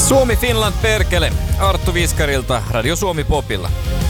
Suomi Finland perkele. Arttu Viskarilta Radio Suomi Popilla.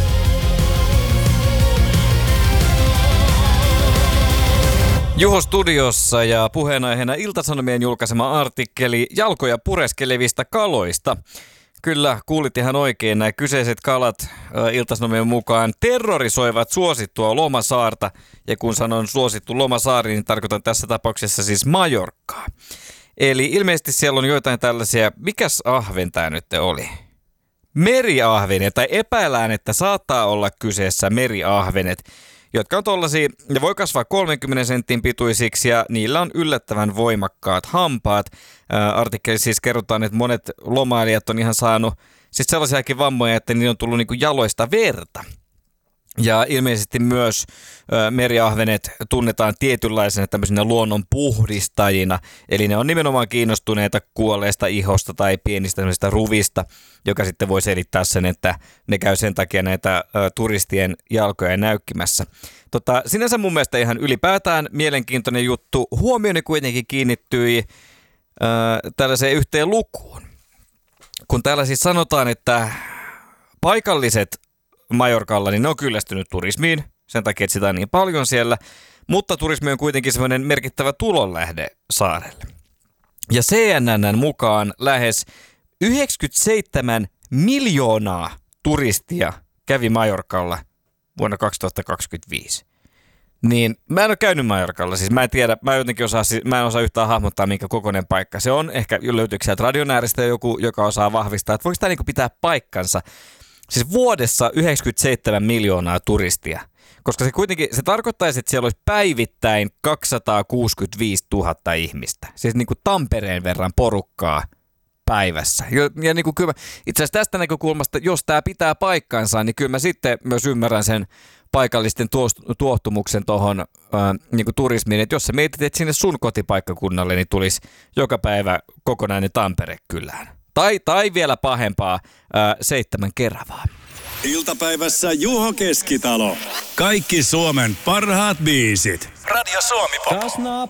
Juho studiossa ja puheenaiheena Ilta-Sanomien julkaisema artikkeli jalkoja pureskelevista kaloista. Kyllä, kuulit ihan oikein. Nämä kyseiset kalat Ilta-Sanomien mukaan terrorisoivat suosittua lomasaarta. Ja kun sanon suosittu lomasaari, niin tarkoitan tässä tapauksessa siis Majorkkaa. Eli ilmeisesti siellä on joitain tällaisia, mikäs ahven tämä nyt oli? Meriahvenet, tai epäillään, että saattaa olla kyseessä meriahvenet, jotka on tollaisia, ne voi kasvaa 30 sentin pituisiksi ja niillä on yllättävän voimakkaat hampaat. Artikkelissa siis kerrotaan, että monet lomailijat on ihan saanut siis sellaisiakin vammoja, että niillä on tullut niinku jaloista verta. Ja ilmeisesti myös meriahvenet tunnetaan tietynlaisena tämmöisenä luonnon puhdistajina. Eli ne on nimenomaan kiinnostuneita kuolleesta ihosta tai pienistä tämmöisistä ruvista, joka sitten voi selittää sen, että ne käy sen takia näitä turistien jalkoja näykkimässä. Sinänsä mun mielestä ihan ylipäätään mielenkiintoinen juttu. Huomioni kuitenkin kiinnittyi tällaiseen yhteen lukuun. Kun täällä siis sanotaan, että paikalliset Majorkalla, niin ne on kyllästynyt turismiin, sen takia, että sitä on niin paljon siellä, mutta turismi on kuitenkin semmoinen merkittävä tulonlähde saarelle. Ja CNN:n mukaan lähes 97 miljoonaa turistia kävi Majorkalla vuonna 2025. Niin mä en ole käynyt Majorkalla, siis mä en tiedä, mä en osaa yhtään hahmottaa, minkä kokoinen paikka se on. Ehkä löytyykö sieltä radion äärestä joku, joka osaa vahvistaa, että voiko tämä niinku pitää paikkansa. Siis vuodessa 97 miljoonaa turistia, koska se tarkoittaisi, että siellä olisi päivittäin 265 000 ihmistä. Siis niin kuin Tampereen verran porukkaa päivässä. Ja niin kuin kyllä, itse asiassa tästä näkökulmasta, jos tämä pitää paikkansa, niin kyllä mä sitten myös ymmärrän sen paikallisten tuottumuksen tuohon niin turismiin. Että jos sä mietit, että sinne sun kotipaikkakunnalle, niin tulisi joka päivä kokonainen Tampere kylään. Tai vielä pahempaa, 7 Keravaa. Iltapäivässä Juho Keskitalo. Kaikki Suomen parhaat biisit. Radio Suomi Pop.